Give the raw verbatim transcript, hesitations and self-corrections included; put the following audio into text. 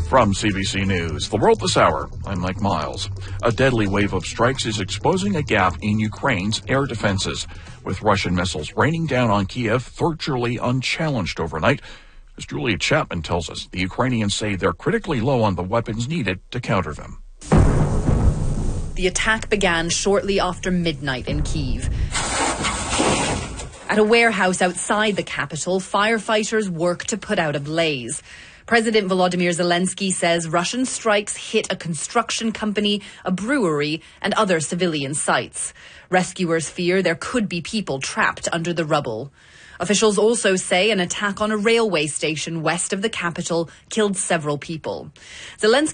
From C B C News, The World This Hour, I'm Mike Miles. A deadly wave of strikes is exposing a gap in Ukraine's air defenses, with Russian missiles raining down on Kiev virtually unchallenged overnight. As Julia Chapman tells us, the Ukrainians say they're critically low on the weapons needed to counter them. The attack began shortly after midnight in Kyiv. At a warehouse outside the capital, firefighters work to put out a blaze. President Volodymyr Zelensky says Russian strikes hit a construction company, a brewery, and other civilian sites. Rescuers fear there could be people trapped under the rubble. Officials also say an attack on a railway station west of the capital killed several people. Zelensky